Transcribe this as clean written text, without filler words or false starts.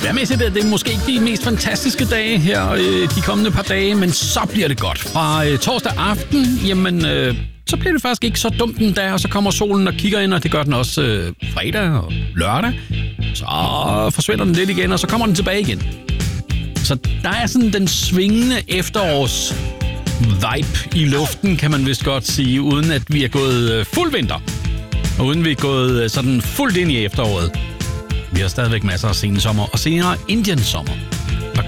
Vejrmæssigt er det måske ikke de mest fantastiske dage her de kommende par dage, men så bliver det godt. Fra torsdag aften, jamen, så bliver det faktisk ikke så dumt en dag, og så kommer solen og kigger ind, og det gør den også fredag og lørdag. Så forsvinder den lidt igen, og så kommer den tilbage igen. Så der er sådan den svingende efterårs vibe i luften, kan man vist godt sige, uden at vi er gået fuld vinter. Og uden vi er gået sådan fuldt ind i efteråret. Vi har stadigvæk masser af sensommer og senere Indian sommer.